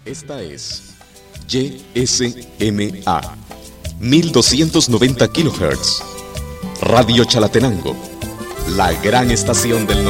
Esta es YSMA 1290 kHz. Radio Chalatenango, la gran estación del norte.